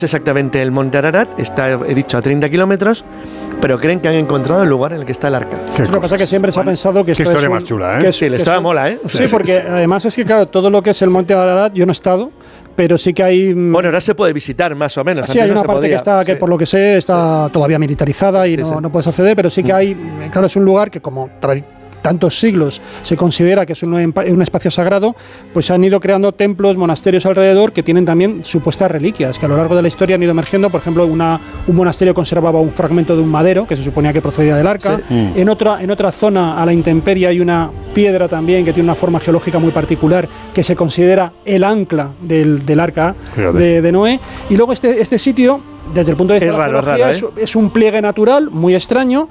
exactamente el monte Ararat, está, he dicho, a 30 kilómetros, pero creen que han encontrado el lugar en el que está el arca. Lo que pasa es que siempre se ha pensado que qué esto historia es más chula, ¿eh? Sí, la historia mola, ¿eh? Sí, porque además es que, claro, todo lo que es el monte Ararat, yo no he estado, pero sí que hay... Bueno, ahora se puede visitar más o menos. Sí, hay una parte que está, que por lo que sé, está todavía militarizada y no puedes acceder, pero sí que hay, claro, es un lugar que como tantos siglos se considera que es un espacio sagrado, pues se han ido creando templos, monasterios alrededor que tienen también supuestas reliquias, que a lo largo de la historia han ido emergiendo. Por ejemplo, un monasterio conservaba un fragmento de un madero que se suponía que procedía del arca. Sí. En otra zona, a la intemperie, hay una piedra también que tiene una forma geológica muy particular que se considera el ancla del arca de Noé. Y luego este sitio, desde el punto de vista de la geología, es un pliegue natural muy extraño.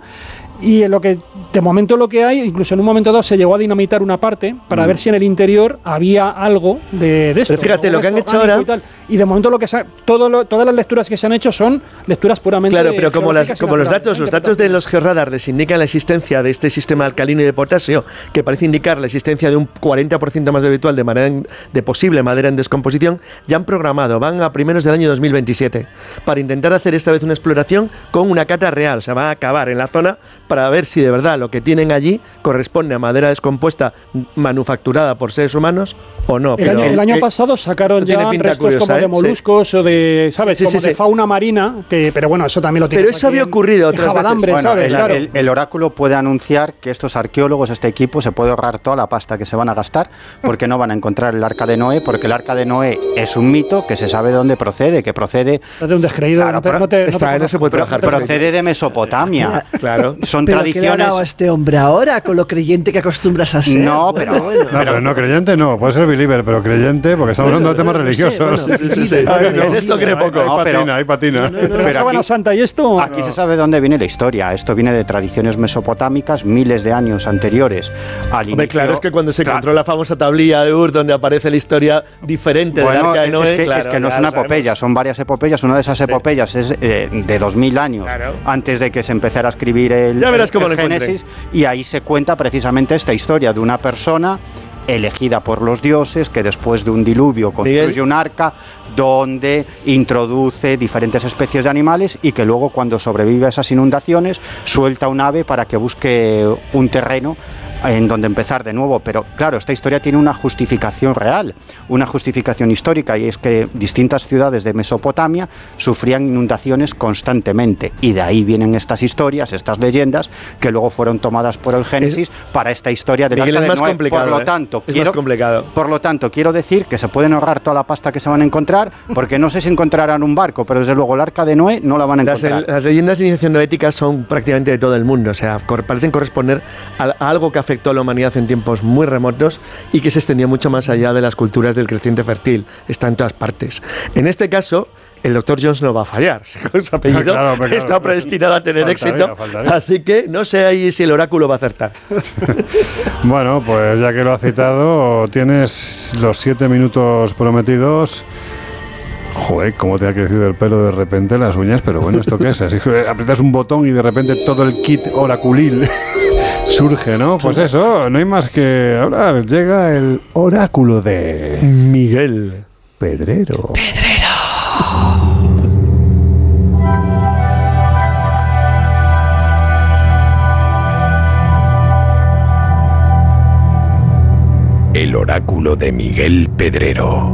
Y en lo que de momento lo que hay, incluso en un momento dado se llegó a dinamitar una parte para ver si en el interior había algo de esto. Pero fíjate, lo que han hecho ahora... Y de momento todas las lecturas que se han hecho son lecturas puramente... Claro, pero como los datos de los georradar les indican la existencia de este sistema alcalino y de potasio, que parece indicar la existencia de un 40% más de habitual de posible madera en descomposición, ya han programado, van a primeros del año 2027, para intentar hacer esta vez una exploración con una cata real. O sea, va a acabar en la zona para ver si de verdad lo que tienen allí corresponde a madera descompuesta manufacturada por seres humanos o no. El año pasado sacaron ya restos curiosa, como de moluscos o de, ¿sabes? De fauna marina, pero bueno, eso también lo tiene. Pero eso había ocurrido otras veces. Bueno, ¿sabes? Claro. El oráculo puede anunciar que estos arqueólogos, este equipo, se puede ahorrar toda la pasta que se van a gastar porque no van a encontrar el arca de Noé, porque el arca de Noé es un mito que se sabe de dónde procede, que procede... de un descreído, claro, no se puede trabajar. Procede de Mesopotamia. Claro. Son pero tradiciones... ¿qué hará este hombre ahora con lo creyente que acostumbras a ser? No, pero no creyente no, puede ser believer, pero creyente, porque estamos hablando de temas religiosos. Esto cree poco. Hay patina. Pero Sábana Santa y esto... Aquí se sabe de dónde viene la historia. Esto viene de tradiciones mesopotámicas, miles de años anteriores al inicio. Claro, es que cuando se encontró la famosa tablilla de Ur, donde aparece la historia diferente del arca de Noé... Es que no es una epopeya, son varias epopeyas. Una de esas epopeyas es de 2000 años, antes de que se empezara a escribir el Génesis, y ahí se cuenta precisamente esta historia de una persona elegida por los dioses que después de un diluvio construye un arca donde introduce diferentes especies de animales y que luego, cuando sobrevive a esas inundaciones, suelta un ave para que busque un terreno en donde empezar de nuevo. Pero claro, esta historia tiene una justificación real, una justificación histórica, y es que distintas ciudades de Mesopotamia sufrían inundaciones constantemente, y de ahí vienen estas historias, estas leyendas, que luego fueron tomadas por el Génesis para esta historia del arca de Noé. Por lo tanto, quiero decir que se pueden ahorrar toda la pasta que se van a encontrar, porque no sé si encontrarán un barco, pero desde luego el arca de Noé no la van a encontrar. Las leyendas de iniciación noéticas son prácticamente de todo el mundo, o sea, parecen corresponder a algo que afectó a la humanidad en tiempos muy remotos y que se extendió mucho más allá de las culturas del creciente fértil. Está en todas partes. En este caso, el Dr. Jones no va a fallar. Con su apellido está predestinado a tener éxito. Así que no sé ahí si el oráculo va a acertar. Bueno, pues ya que lo has citado, tienes los 7 minutos prometidos. Joder, cómo te ha crecido el pelo de repente, las uñas, pero bueno, ¿esto qué es? Así que aprietas un botón y de repente todo el kit oraculil surge, ¿no? Pues eso, no hay más que hablar. Llega el oráculo de Miguel Pedrero. El oráculo de Miguel Pedrero.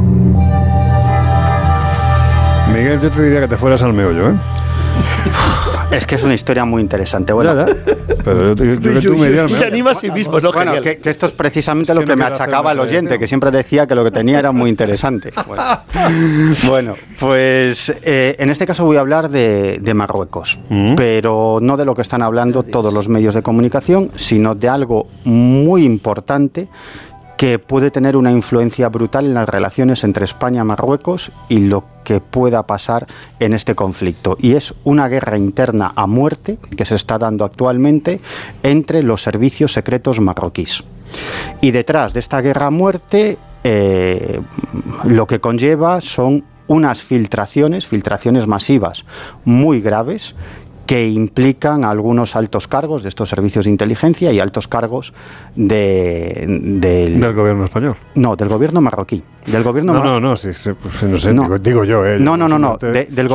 Miguel, yo te diría que te fueras al meollo, ¿eh? Es que es una historia muy interesante. Bueno, pero yo que tú me digas, se anima a sí mismo, ¿no? Bueno, que esto es precisamente lo que me achacaba el oyente, que siempre decía que lo que tenía era muy interesante. Bueno, pues en este caso voy a hablar de Marruecos, pero no de lo que están hablando todos los medios de comunicación, sino de algo muy importante que puede tener una influencia brutal en las relaciones entre España y Marruecos y lo que pueda pasar en este conflicto. Y es una guerra interna a muerte que se está dando actualmente entre los servicios secretos marroquíes. Y detrás de esta guerra a muerte, lo que conlleva son unas filtraciones masivas muy graves, que implican a algunos altos cargos de estos servicios de inteligencia y altos cargos del gobierno español. No, del gobierno marroquí. Del gobierno no sé, no. digo yo. Del gobierno